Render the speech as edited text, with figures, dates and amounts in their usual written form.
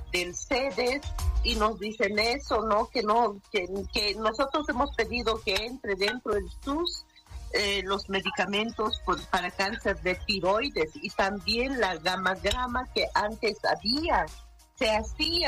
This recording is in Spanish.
del CEDES y nos dicen eso, ¿no? Que nosotros hemos pedido que entre dentro del SUS los medicamentos para cáncer de tiroides y también la gamagrama que antes se hacía